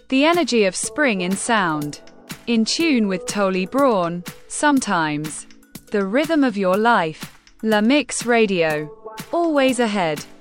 The energy of spring in sound. In tune with Tolly Braun, sometimes. The rhythm of your life. La Mix Radio. Always ahead.